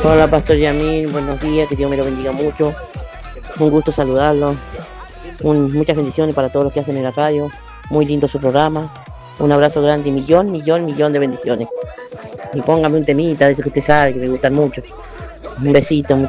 Hola, Pastor Yamil, buenos días, que Dios me lo bendiga mucho. Un gusto saludarlo. Muchas bendiciones para todos los que hacen en la radio. Muy lindo su programa. Un abrazo grande y millón de bendiciones. Y póngame un temita de eso que usted sabe que me gustan mucho. Un besito, muchas